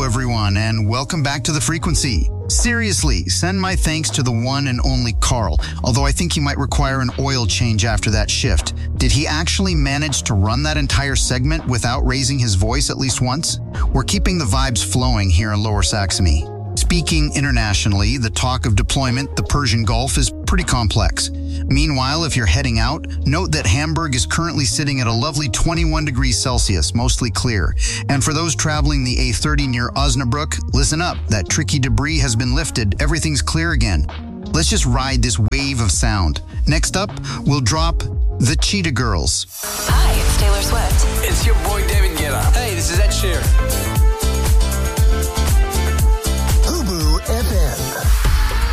everyone, and welcome back to The Frequency. Seriously, send my thanks to the one and only Carl, although I think he might require an oil change after that shift. Did he actually manage to run that entire segment without raising his voice at least once? We're keeping the vibes flowing here in Lower Saxony. Speaking internationally, the talk of deployment, the Persian Gulf, is pretty complex. Meanwhile, if you're heading out, note that Hamburg is currently sitting at a lovely 21 degrees Celsius, mostly clear. And for those traveling the A30 near Osnabrück, listen up, that tricky debris has been lifted, everything's clear again. Let's just ride this wave of sound. Next up, we'll drop the Cheetah Girls. Hi, it's Taylor Swift. It's your boy David Guetta. Hey, this is Ed Sheeran.